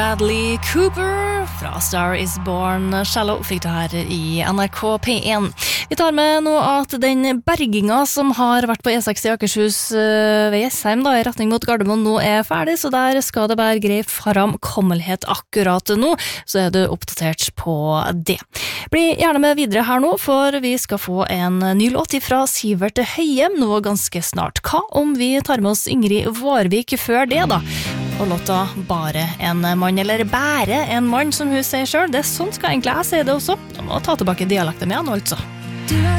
Bradley Cooper fra Star is Born. Shallow fikk du her i NRK P1. Vi tar med nå at den berginga som har vært på E6 i Akershus ved Jessheim da, i retning mot Gardermoen nå er ferdig, så der skal det være grei framkommelighet akkurat nå, så er du oppdatert på det. Bli gjerne med videre her nå, for vi skal få en ny låt fra Sivert Høyem nå ganske snart. Hva om vi tar med oss Ingrid Vårvik før det da? Og låta Bare en mann, eller Bære en mann, som hun sier selv. Det er sånn skal egentlig jeg si det også. Da må jeg ta tilbake dialekten med han, altså.